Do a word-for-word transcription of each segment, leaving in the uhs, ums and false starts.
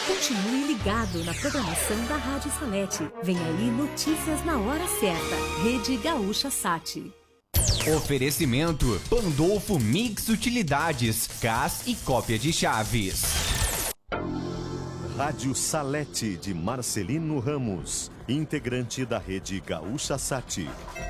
Continue ligado na programação da Rádio Salete. Vem aí notícias na hora certa. Rede Gaúcha Sat. Oferecimento Pandolfo Mix Utilidades, Cas e cópia de chaves. Rádio Salete de Marcelino Ramos, integrante da Rede Gaúcha Sat.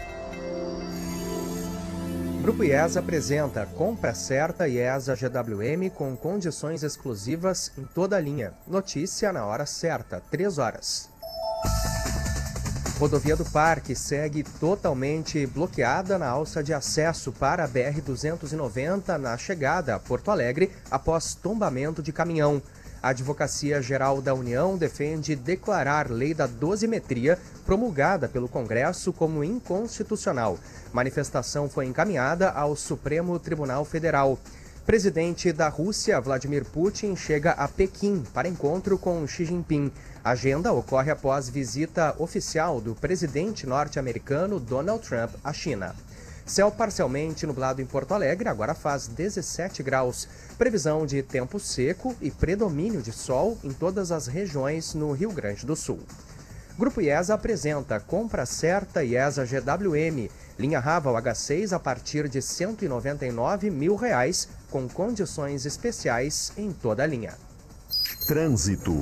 Grupo IESA apresenta Compra Certa IESA G W M com condições exclusivas em toda a linha. Notícia na hora certa, três horas. Rodovia do Parque segue totalmente bloqueada na alça de acesso para a B R duzentos e noventa na chegada a Porto Alegre após tombamento de caminhão. A Advocacia Geral da União defende declarar lei da dosimetria promulgada pelo Congresso como inconstitucional. Manifestação foi encaminhada ao Supremo Tribunal Federal. Presidente da Rússia, Vladimir Putin, chega a Pequim para encontro com Xi Jinping. A agenda ocorre após visita oficial do presidente norte-americano Donald Trump à China. Céu parcialmente nublado em Porto Alegre, agora faz dezessete graus. Previsão de tempo seco e predomínio de sol em todas as regiões no Rio Grande do Sul. Grupo IESA apresenta Compra Certa IESA G W M. Linha Raval H seis a partir de cento e noventa e nove mil reais, com condições especiais em toda a linha. Trânsito.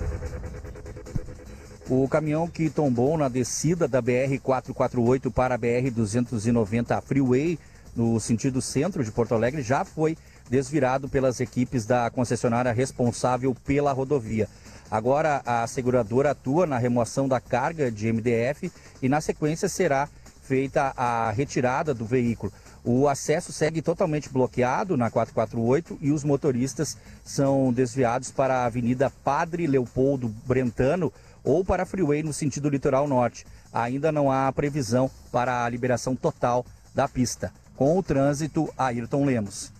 O caminhão que tombou na descida da B R quatrocentos e quarenta e oito para a B R duzentos e noventa Freeway, no sentido centro de Porto Alegre, já foi desvirado pelas equipes da concessionária responsável pela rodovia. Agora a seguradora atua na remoção da carga de M D F e na sequência será feita a retirada do veículo. O acesso segue totalmente bloqueado na quatrocentos e quarenta e oito e os motoristas são desviados para a Avenida Padre Leopoldo Brentano ou para a Freeway no sentido litoral norte. Ainda não há previsão para a liberação total da pista. Com o trânsito, Ayrton Lemos.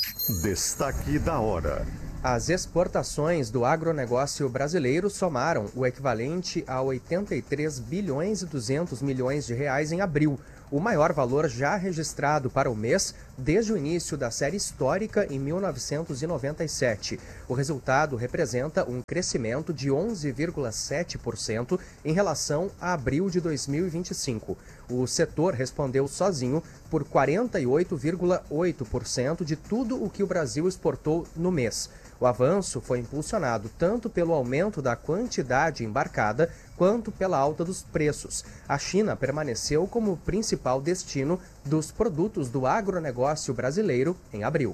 Destaque da hora. As exportações do agronegócio brasileiro somaram o equivalente a oitenta e três bilhões e duzentos milhões de reais em abril, o maior valor já registrado para o mês desde o início da série histórica em mil novecentos e noventa e sete. O resultado representa um crescimento de onze vírgula sete por cento em relação a abril de dois mil e vinte e cinco. O setor respondeu sozinho por quarenta e oito vírgula oito por cento de tudo o que o Brasil exportou no mês. O avanço foi impulsionado tanto pelo aumento da quantidade embarcada quanto pela alta dos preços. A China permaneceu como principal destino dos produtos do agronegócio brasileiro em abril.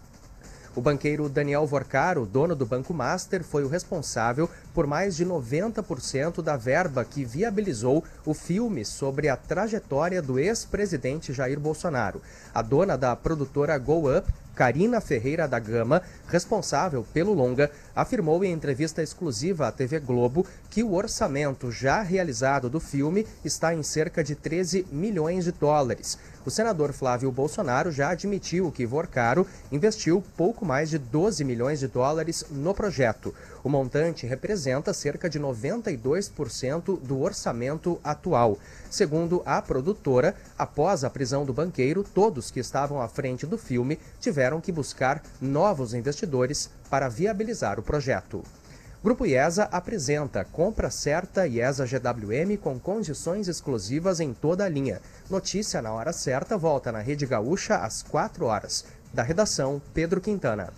O banqueiro Daniel Vorcaro, dono do Banco Master, foi o responsável por mais de noventa por cento da verba que viabilizou o filme sobre a trajetória do ex-presidente Jair Bolsonaro. A dona da produtora Go Up, Karina Ferreira da Gama, responsável pelo longa, afirmou em entrevista exclusiva à T V Globo que o orçamento já realizado do filme está em cerca de treze milhões de dólares. O senador Flávio Bolsonaro já admitiu que Vorcaro investiu pouco mais de doze milhões de dólares no projeto. O montante representa cerca de noventa e dois por cento do orçamento atual. Segundo a produtora, após a prisão do banqueiro, todos que estavam à frente do filme tiveram que buscar novos investidores para viabilizar o projeto. Grupo IESA apresenta Compra Certa IESA G W M com condições exclusivas em toda a linha. Notícia na hora certa volta na Rede Gaúcha às quatro horas. Da redação, Pedro Quintana.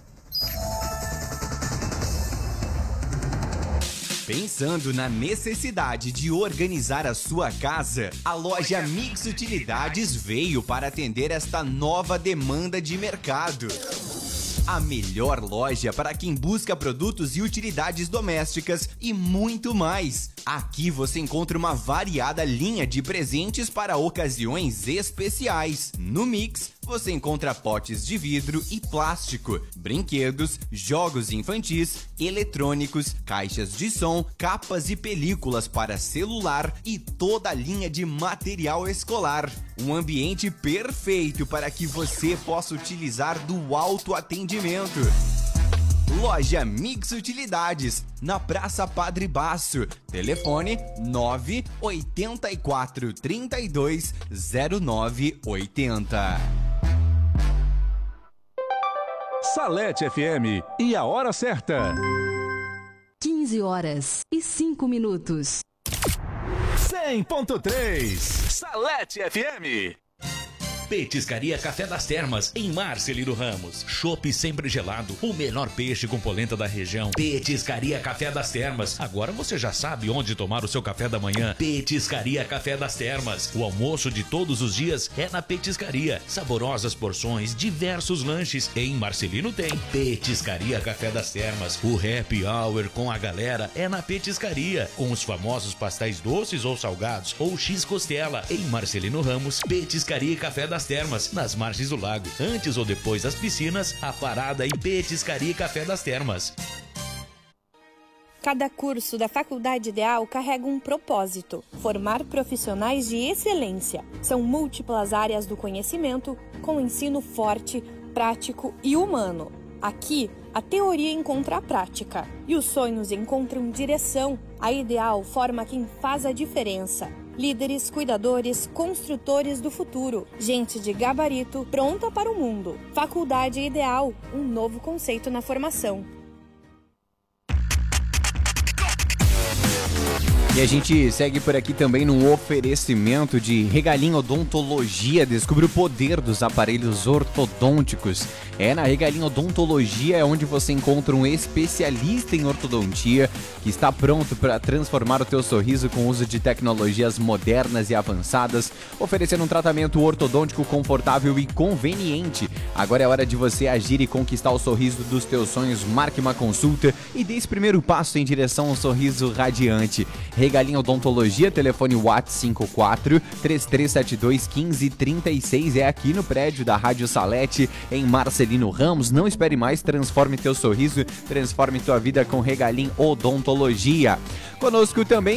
Pensando na necessidade de organizar a sua casa, a loja Mix Utilidades veio para atender esta nova demanda de mercado. A melhor loja para quem busca produtos e utilidades domésticas e muito mais. Aqui você encontra uma variada linha de presentes para ocasiões especiais. No Mix, você encontra potes de vidro e plástico, brinquedos, jogos infantis, eletrônicos, caixas de som, capas e películas para celular e toda a linha de material escolar. Um ambiente perfeito para que você possa utilizar do autoatendimento. Loja Mix Utilidades, na Praça Padre Baço. Telefone nove oito quatro, três dois, zero nove oito zero. Salete F M e a hora certa. quinze horas e cinco minutos. cem ponto três Salete F M. Petiscaria Café das Termas, em Marcelino Ramos. Chopp sempre gelado, o melhor peixe com polenta da região. Petiscaria Café das Termas. Agora você já sabe onde tomar o seu café da manhã. Petiscaria Café das Termas. O almoço de todos os dias é na Petiscaria. Saborosas porções, diversos lanches. Em Marcelino tem Petiscaria Café das Termas. O happy hour com a galera é na Petiscaria, com os famosos pastéis doces ou salgados ou X-costela. Em Marcelino Ramos, Petiscaria Café das Termas, nas margens do lago. Antes ou depois das piscinas, a parada em Petiscaria Café das Termas. Cada curso da Faculdade Ideal carrega um propósito: formar profissionais de excelência. São múltiplas áreas do conhecimento, com ensino forte, prático e humano. Aqui, a teoria encontra a prática e os sonhos encontram direção. A Ideal forma quem faz a diferença. Líderes, cuidadores, construtores do futuro. Gente de gabarito pronta para o mundo. Faculdade Ideal, um novo conceito na formação. E a gente segue por aqui também no oferecimento de Regalim Odontologia. Descubra o poder dos aparelhos ortodônticos. É, na Regalim Odontologia é onde você encontra um especialista em ortodontia que está pronto para transformar o teu sorriso com o uso de tecnologias modernas e avançadas, oferecendo um tratamento ortodôntico confortável e conveniente. Agora é hora de você agir e conquistar o sorriso dos teus sonhos. Marque uma consulta e dê esse primeiro passo em direção a um sorriso radiante. Regalim Odontologia, telefone WhatsApp cinco quatro, três três sete dois, um cinco três seis, é aqui no prédio da Rádio Salete, em Marcelino Ramos. Não espere mais, transforme teu sorriso, transforme tua vida com Regalim Odontologia. Conosco também